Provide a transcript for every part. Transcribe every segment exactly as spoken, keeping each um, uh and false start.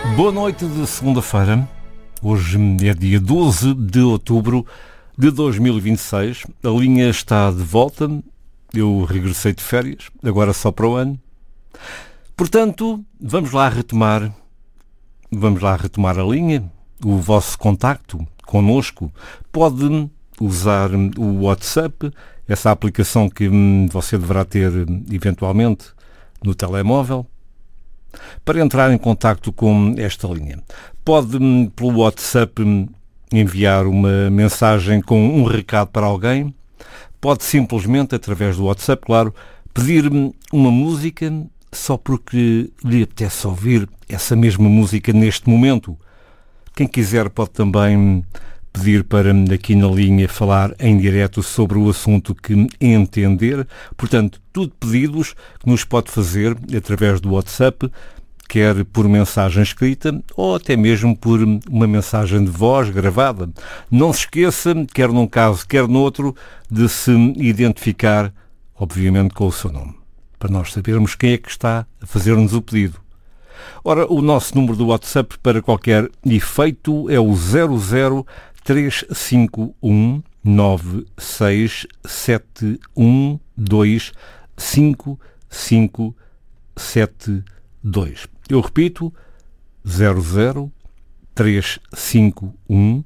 Boa noite de segunda-feira. Hoje é dia doze de outubro de dois mil e vinte e seis. A linha está de volta. Eu regressei de férias, agora só para o ano. Portanto, vamos lá retomar, vamos lá retomar a linha. O vosso contacto connosco pode usar o WhatsApp, essa aplicação que você deverá ter eventualmente no telemóvel, para entrar em contacto com esta linha. Pode, pelo WhatsApp, enviar uma mensagem com um recado para alguém. Pode simplesmente, através do WhatsApp, claro, pedir uma música só porque lhe apetece ouvir essa mesma música neste momento. Quem quiser pode também pedir para aqui na linha falar em direto sobre o assunto que entender. Portanto, tudo pedidos que nos pode fazer através do WhatsApp, quer por mensagem escrita ou até mesmo por uma mensagem de voz gravada. Não se esqueça, quer num caso, quer noutro, de se identificar, obviamente, com o seu nome, para nós sabermos quem é que está a fazer-nos o pedido. Ora, o nosso número do WhatsApp para qualquer efeito é o zero zero três cinco um nove seis sete um dois cinco cinco sete dois. Eu repito, zero zero três cinco um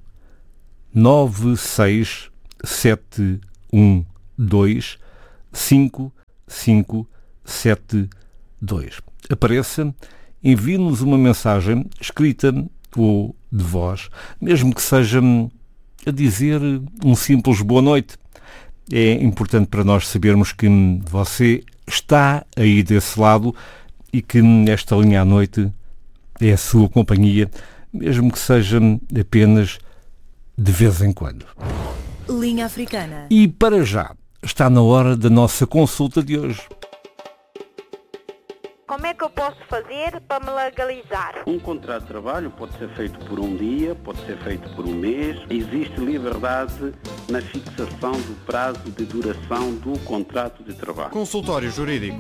nove seis sete um dois cinco cinco sete dois. Apareça, envie-nos uma mensagem escrita ou de voz, mesmo que seja a dizer um simples boa noite. É importante para nós sabermos que você está aí desse lado e que esta linha à noite é a sua companhia, mesmo que seja apenas de vez em quando. Linha Africana. E para já, está na hora da nossa consulta de hoje. Como é que eu posso fazer para me legalizar? Um contrato de trabalho pode ser feito por um dia, pode ser feito por um mês. Existe liberdade na fixação do prazo de duração do contrato de trabalho. Consultório Jurídico.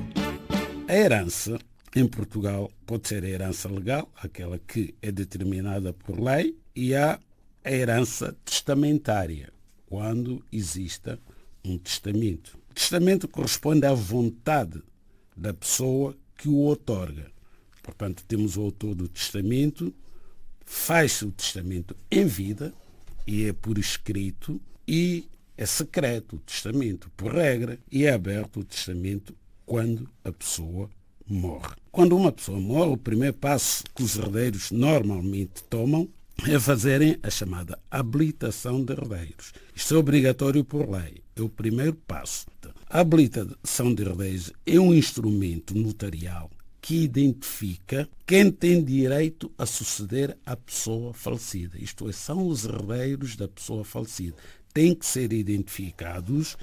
A herança, em Portugal, pode ser a herança legal, aquela que é determinada por lei, e há a herança testamentária, quando exista um testamento. O testamento corresponde à vontade da pessoa que o outorga. Portanto, temos o autor do testamento, faz-se o testamento em vida e é por escrito e é secreto o testamento, por regra, e é aberto o testamento quando a pessoa morre. Quando uma pessoa morre, o primeiro passo que os herdeiros normalmente tomam é fazerem a chamada habilitação de herdeiros. Isto é obrigatório por lei, é o primeiro passo. A habilitação de herdeiros é um instrumento notarial que identifica quem tem direito a suceder à pessoa falecida. Isto é, são os herdeiros da pessoa falecida. Têm que ser identificados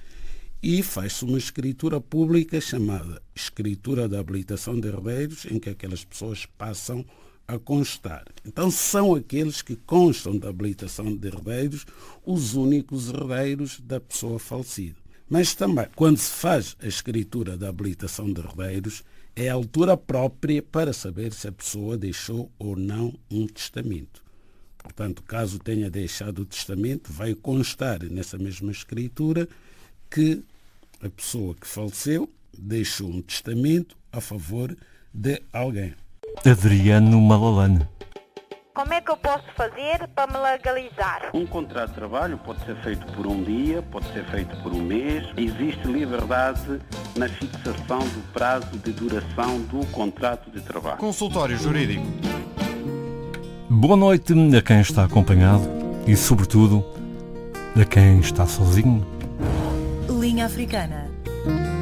e faz-se uma escritura pública chamada Escritura de Habilitação de Herdeiros, em que aquelas pessoas passam a constar. Então são aqueles que constam da habilitação de herdeiros os únicos herdeiros da pessoa falecida. Mas também, quando se faz a escritura da habilitação de herdeiros, é a altura própria para saber se a pessoa deixou ou não um testamento. Portanto, caso tenha deixado o testamento, vai constar nessa mesma escritura que a pessoa que faleceu deixou um testamento a favor de alguém. Adriano Malalane. Como é que eu posso fazer para me legalizar? Um contrato de trabalho pode ser feito por um dia, pode ser feito por um mês. Existe liberdade na fixação do prazo de duração do contrato de trabalho. Consultório Jurídico. Boa noite a quem está acompanhado e, sobretudo, a quem está sozinho. Linha Africana.